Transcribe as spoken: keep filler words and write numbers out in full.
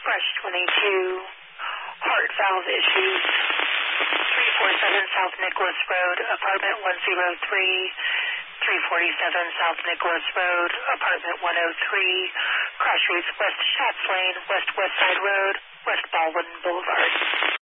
Brush twenty-two, heart valve issues, three forty-seven South Nicholas Road, apartment one oh three, three forty-seven South Nicholas Road, apartment one oh three, cross routes West Schatz Lane, West West Side Road, West Baldwin Boulevard.